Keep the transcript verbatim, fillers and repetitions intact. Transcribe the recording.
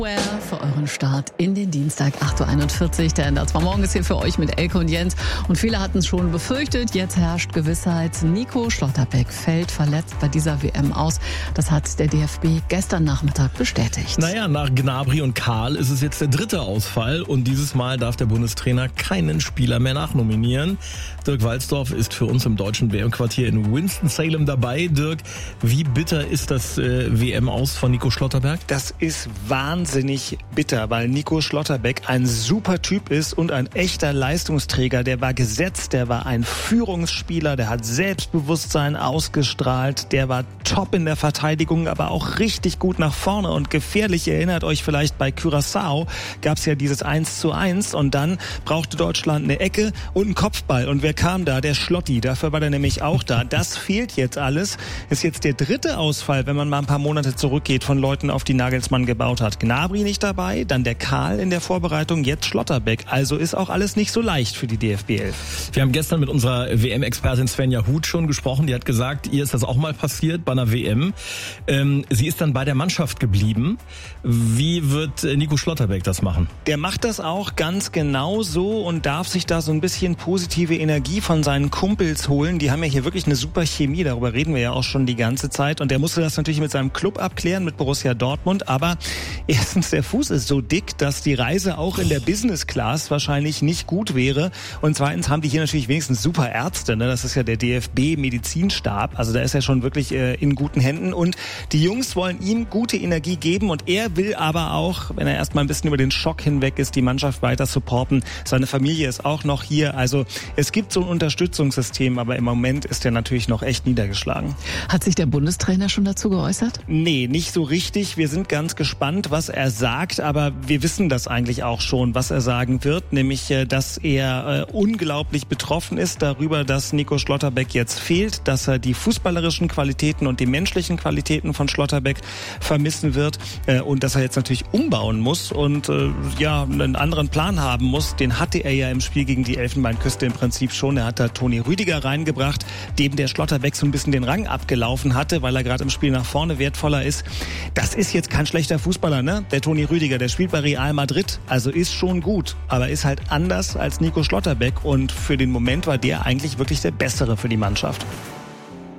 Für euren Start in den Dienstag, acht Uhr einundvierzig. Der Ender zwar morgen ist hier für euch mit Elke und Jens. Und viele hatten es schon befürchtet. Jetzt herrscht Gewissheit. Nico Schlotterbeck fällt verletzt bei dieser W M aus. Das hat der D F B gestern Nachmittag bestätigt. Naja, nach Gnabry und Karl ist es jetzt der dritte Ausfall. Und dieses Mal darf der Bundestrainer keinen Spieler mehr nachnominieren. Dirk Walzdorf ist für uns im deutschen W M-Quartier in Winston-Salem dabei. Dirk, wie bitter ist das äh, W M-Aus von Nico Schlotterbeck? Das ist wahnsinnig bitter, weil Nico Schlotterbeck ein super Typ ist und ein echter Leistungsträger. Der war gesetzt, der war ein Führungsspieler, der hat Selbstbewusstsein ausgestrahlt, der war top in der Verteidigung, aber auch richtig gut nach vorne und gefährlich. Ihr erinnert euch vielleicht, bei Curaçao gab es ja dieses eins zu eins und dann brauchte Deutschland eine Ecke und einen Kopfball. Und wer kam da? Der Schlotti. Dafür war der nämlich auch da. Das fehlt jetzt alles. Ist jetzt der dritte Ausfall, wenn man mal ein paar Monate zurückgeht, von Leuten, auf die Nagelsmann gebaut hat. Gnabry nicht dabei, dann der Karl in der Vorbereitung, jetzt Schlotterbeck. Also ist auch alles nicht so leicht für die D F B elf. Wir haben gestern mit unserer W M-Expertin Svenja Huth schon gesprochen. Die hat gesagt, ihr ist das auch mal passiert bei einer W M. Ähm, sie ist dann bei der Mannschaft geblieben. Wie wird Nico Schlotterbeck das machen? Der macht das auch ganz genau so und darf sich da so ein bisschen positive Energie von seinen Kumpels holen. Die haben ja hier wirklich eine super Chemie, darüber reden wir ja auch schon die ganze Zeit. Und der musste das natürlich mit seinem Club abklären, mit Borussia Dortmund. Aber erstens, der Fuß ist so dick, dass die Reise auch in der Business Class wahrscheinlich nicht gut wäre. Und zweitens haben die hier natürlich wenigstens super Ärzte. Ne? Das ist ja der D F B-Medizinstab. Also da ist er schon wirklich äh, in guten Händen. Und die Jungs wollen ihm gute Energie geben. Und er will aber auch, wenn er erstmal ein bisschen über den Schock hinweg ist, die Mannschaft weiter supporten. Seine Familie ist auch noch hier. Also es gibt so ein Unterstützungssystem, aber im Moment ist er natürlich noch echt niedergeschlagen. Hat sich der Bundestrainer schon dazu geäußert? Nee, nicht so richtig. Wir sind ganz gespannt, was er sagt, aber wir wissen das eigentlich auch schon, was er sagen wird, nämlich, dass er äh, unglaublich betroffen ist darüber, dass Nico Schlotterbeck jetzt fehlt, dass er die fußballerischen Qualitäten und die menschlichen Qualitäten von Schlotterbeck vermissen wird äh, und dass er jetzt natürlich umbauen muss und äh, ja einen anderen Plan haben muss. Den hatte er ja im Spiel gegen die Elfenbeinküste im Prinzip schon. Er hat da Toni Rüdiger reingebracht, dem der Schlotterbeck so ein bisschen den Rang abgelaufen hatte, weil er gerade im Spiel nach vorne wertvoller ist. Das ist jetzt kein schlechter Fußballer, ne? Der Toni Rüdiger, der spielt bei Real Madrid, also ist schon gut, aber ist halt anders als Nico Schlotterbeck und für den Moment war der eigentlich wirklich der Bessere für die Mannschaft.